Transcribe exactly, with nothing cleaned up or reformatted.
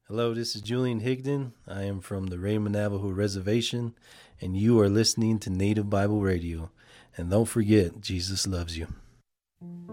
Hello, this is Julian Higdon. I am from the Raymond Navajo Reservation, and you are listening to Native Bible Radio. And don't forget, Jesus loves you.